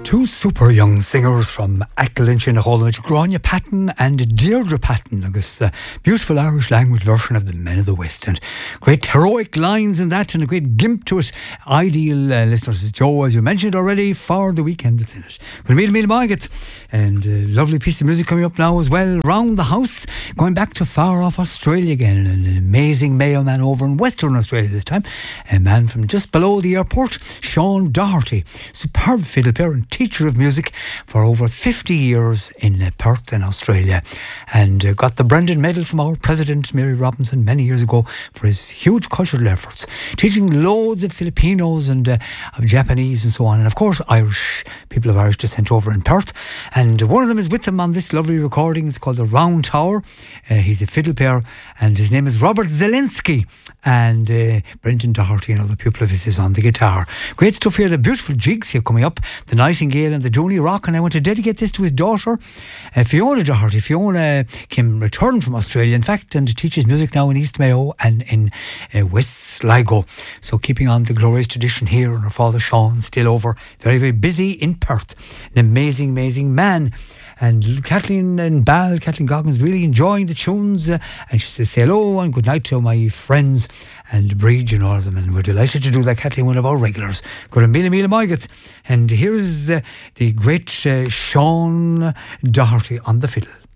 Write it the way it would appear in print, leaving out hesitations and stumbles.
Two super young singers from Acklinch in Holland, Grania Patton and Deirdre Patton, agus beautiful Irish language version of the Men of the West, and great heroic lines in that and a great gimp to it. Ideal listeners, Joe, as you mentioned already, for the weekend that's in it. Going to meet Margaret, and a lovely piece of music coming up now as well, Round the House, going back to far off Australia again, and an amazing Mayo man over in Western Australia this time, a man from just below the airport, Sean Doherty, superb fiddle player and teacher of music for over 50 years in Perth in Australia, and got the Brendan Medal from our President Mary Robinson many years ago for his huge cultural efforts, teaching loads of Filipinos and of Japanese and so on, and of course Irish, people of Irish descent over in Perth, and one of them is with him on this lovely recording. It's called The Round Tower. He's a fiddle player and his name is Robert Zelensky, and Brendan Doherty, another pupil of his, is on the guitar. Great stuff here, the beautiful jigs here coming up, the Nightingale and the Joni Rock, and I want to dedicate this to his daughter, Fiona Doherty. Fiona came returned from Australia, in fact, and teaches music now in East Mayo and in West Sligo. So keeping on the glorious tradition here, and her father Sean still over, very, very busy in Perth. An amazing, amazing man. And Kathleen and Bal, Kathleen Goggins, really enjoying the tunes, and she says say hello and good night to my friends and Bridge and all of them, and we're delighted to do that. Kathleen, one of our regulars. Good to Mila Margaret. And here's the great Sean Doherty on the fiddle.